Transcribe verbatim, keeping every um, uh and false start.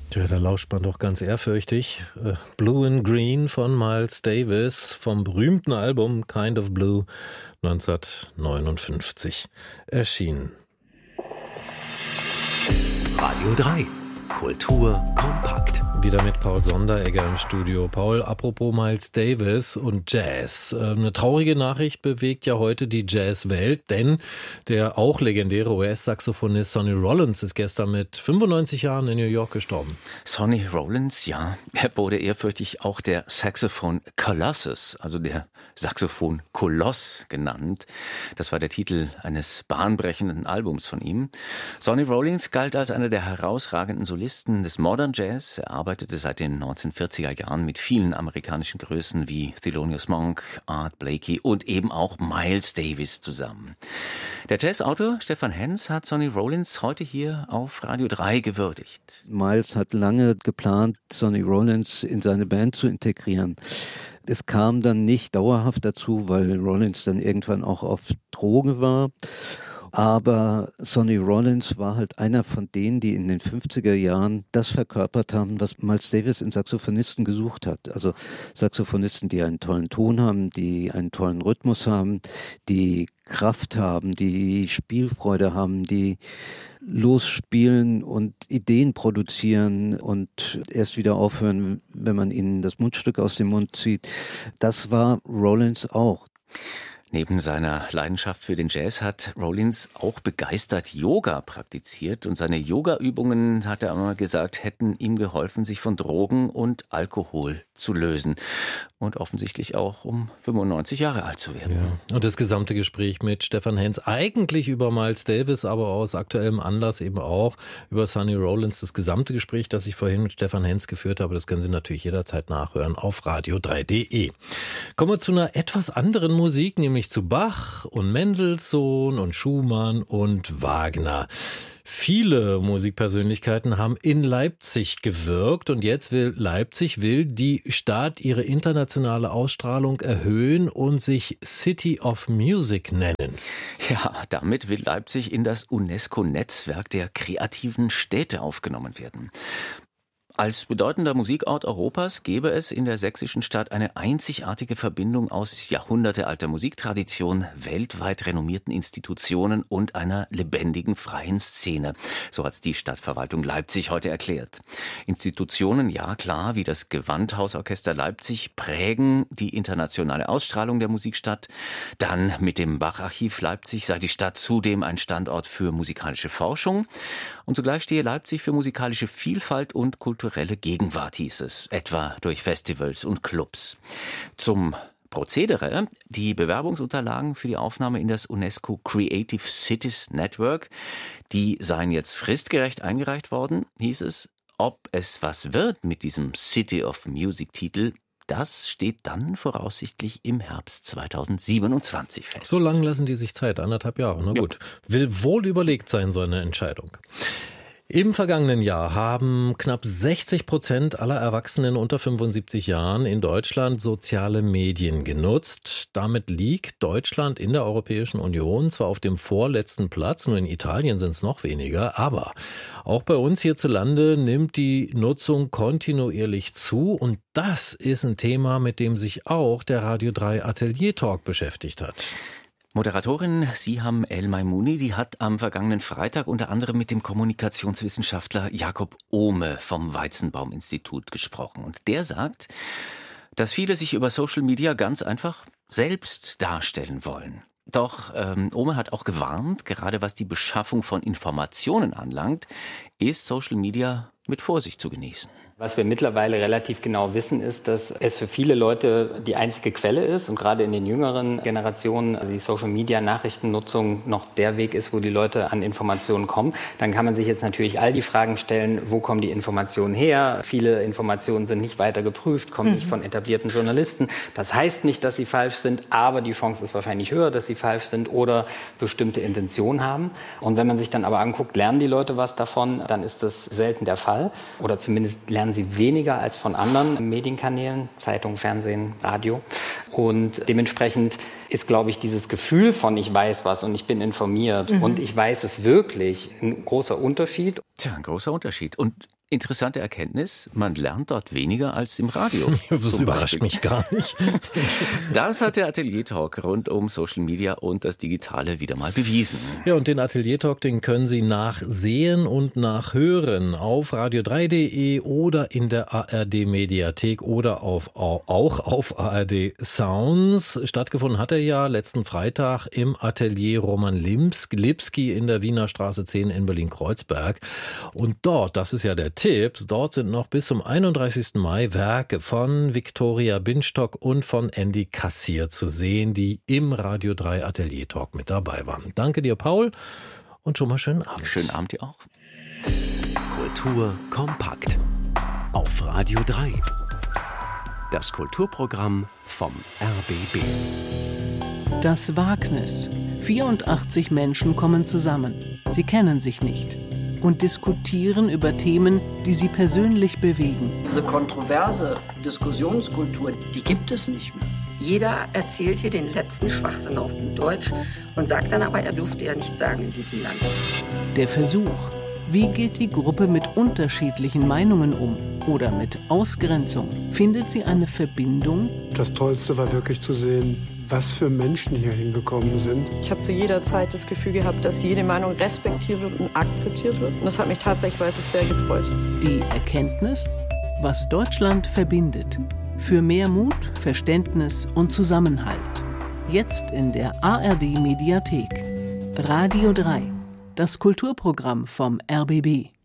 Ja, da lauscht man doch ganz ehrfürchtig. Äh, Blue and Green von Miles Davis vom berühmten Album Kind of Blue neunzehnhundertneunundfünfzig erschienen. Radio drei. Kultur kompakt. Wieder mit Paul Sonderegger im Studio. Paul, apropos Miles Davis und Jazz. Eine traurige Nachricht bewegt ja heute die Jazzwelt, denn der auch legendäre U S-Saxophonist Sonny Rollins ist gestern mit fünfundneunzig Jahren in New York gestorben. Sonny Rollins, ja, er wurde ehrfürchtig auch der Saxophon Colossus, also der Saxophon Koloss genannt. Das war der Titel eines bahnbrechenden Albums von ihm. Sonny Rollins galt als einer der herausragenden Solisten des Modern Jazz. Er arbeitete seit den neunzehnhundertvierziger Jahren mit vielen amerikanischen Größen wie Thelonious Monk, Art Blakey und eben auch Miles Davis zusammen. Der Jazzautor Stefan Henz hat Sonny Rollins heute hier auf Radio drei gewürdigt. Miles hat lange geplant, Sonny Rollins in seine Band zu integrieren. Es kam dann nicht dauerhaft dazu, weil Rollins dann irgendwann auch auf Droge war. Aber Sonny Rollins war halt einer von denen, die in den fünfziger Jahren das verkörpert haben, was Miles Davis in Saxophonisten gesucht hat. Also Saxophonisten, die einen tollen Ton haben, die einen tollen Rhythmus haben, die Kraft haben, die Spielfreude haben, die losspielen und Ideen produzieren und erst wieder aufhören, wenn man ihnen das Mundstück aus dem Mund zieht. Das war Rollins auch. Neben seiner Leidenschaft für den Jazz hat Rollins auch begeistert Yoga praktiziert und seine Yoga-Übungen, hat er einmal gesagt, hätten ihm geholfen, sich von Drogen und Alkohol zu lösen und offensichtlich auch um fünfundneunzig Jahre alt zu werden. Ja. Und das gesamte Gespräch mit Stefan Henz, eigentlich über Miles Davis, aber aus aktuellem Anlass eben auch über Sonny Rollins. Das gesamte Gespräch, das ich vorhin mit Stefan Henz geführt habe, das können Sie natürlich jederzeit nachhören auf radio drei punkt de. Kommen wir zu einer etwas anderen Musik, nämlich zu Bach und Mendelssohn und Schumann und Wagner. Viele Musikpersönlichkeiten haben in Leipzig gewirkt und jetzt will Leipzig, will die Stadt ihre internationale Ausstrahlung erhöhen und sich City of Music nennen. Ja, damit will Leipzig in das UNESCO-Netzwerk der kreativen Städte aufgenommen werden. Als bedeutender Musikort Europas gäbe es in der sächsischen Stadt eine einzigartige Verbindung aus jahrhundertealter Musiktradition, weltweit renommierten Institutionen und einer lebendigen freien Szene. So hat es die Stadtverwaltung Leipzig heute erklärt. Institutionen, ja klar, wie das Gewandhausorchester Leipzig prägen die internationale Ausstrahlung der Musikstadt. Dann mit dem Bach-Archiv Leipzig sei die Stadt zudem ein Standort für musikalische Forschung. Und zugleich stehe Leipzig für musikalische Vielfalt und kulturelle Gegenwart, hieß es, etwa durch Festivals und Clubs. Zum Prozedere: Die Bewerbungsunterlagen für die Aufnahme in das UNESCO Creative Cities Network, die seien jetzt fristgerecht eingereicht worden, hieß es. Ob es was wird mit diesem City of Music Titel, das steht dann voraussichtlich im Herbst zweitausendsiebenundzwanzig fest. So lange lassen die sich Zeit, anderthalb Jahre. Na gut, ja. Will wohl überlegt sein, so eine Entscheidung. Im vergangenen Jahr haben knapp sechzig Prozent aller Erwachsenen unter fünfundsiebzig Jahren in Deutschland soziale Medien genutzt. Damit liegt Deutschland in der Europäischen Union zwar auf dem vorletzten Platz, nur in Italien sind es noch weniger, aber auch bei uns hierzulande nimmt die Nutzung kontinuierlich zu und das ist ein Thema, mit dem sich auch der Radio drei Atelier Talk beschäftigt hat. Moderatorin Siham El-Maimouni, die hat am vergangenen Freitag unter anderem mit dem Kommunikationswissenschaftler Jakob Ohme vom Weizenbaum-Institut gesprochen. Und der sagt, dass viele sich über Social Media ganz einfach selbst darstellen wollen. Doch ähm, Ohme hat auch gewarnt, gerade was die Beschaffung von Informationen anlangt, ist Social Media mit Vorsicht zu genießen. Was wir mittlerweile relativ genau wissen, ist, dass es für viele Leute die einzige Quelle ist und gerade in den jüngeren Generationen also die Social-Media-Nachrichtennutzung noch der Weg ist, wo die Leute an Informationen kommen. Dann kann man sich jetzt natürlich all die Fragen stellen, wo kommen die Informationen her? Viele Informationen sind nicht weiter geprüft, kommen mhm. nicht von etablierten Journalisten. Das heißt nicht, dass sie falsch sind, aber die Chance ist wahrscheinlich höher, dass sie falsch sind oder bestimmte Intentionen haben. Und wenn man sich dann aber anguckt, lernen die Leute was davon, dann ist das selten der Fall oder zumindest lernen sie weniger als von anderen Medienkanälen, Zeitung, Fernsehen, Radio. Und dementsprechend ist, glaube ich, dieses Gefühl von ich weiß was und ich bin informiert mhm. und ich weiß es wirklich ein großer Unterschied. Tja, ein großer Unterschied. Und Interessante Erkenntnis, man lernt dort weniger als im Radio. Das überrascht mich gar nicht. Das hat der Atelier-Talk rund um Social Media und das Digitale wieder mal bewiesen. Ja, und den Atelier-Talk, den können Sie nachsehen und nachhören auf radio drei punkt de oder in der A R D-Mediathek oder auf, auch auf A R D Sounds. Stattgefunden hat er ja letzten Freitag im Atelier Roman Lipski in der Wiener Straße zehn in Berlin-Kreuzberg. Und dort, das ist ja der Tipps, dort sind noch bis zum einunddreißigsten Mai Werke von Viktoria Binstock und von Andy Kassier zu sehen, die im Radio drei Atelier Talk mit dabei waren. Danke dir, Paul, und schon mal schönen Abend. Schönen Abend dir auch. Kultur kompakt auf Radio drei. Das Kulturprogramm vom R B B. Das Wagnis. vierundachtzig Menschen kommen zusammen. Sie kennen sich nicht und diskutieren über Themen, die sie persönlich bewegen. Diese kontroverse Diskussionskultur, die gibt es nicht mehr. Jeder erzählt hier den letzten Schwachsinn auf gut Deutsch und sagt dann aber, er durfte ja nicht sagen in diesem Land. Der Versuch. Wie geht die Gruppe mit unterschiedlichen Meinungen um? Oder mit Ausgrenzung? Findet sie eine Verbindung? Das Tollste war wirklich zu sehen, was für Menschen hier hingekommen sind. Ich habe zu jeder Zeit das Gefühl gehabt, dass jede Meinung respektiert wird und akzeptiert wird. Und das hat mich tatsächlich, weiß ich, sehr gefreut. Die Erkenntnis, was Deutschland verbindet. Für mehr Mut, Verständnis und Zusammenhalt. Jetzt in der A R D-Mediathek. Radio drei. Das Kulturprogramm vom R B B.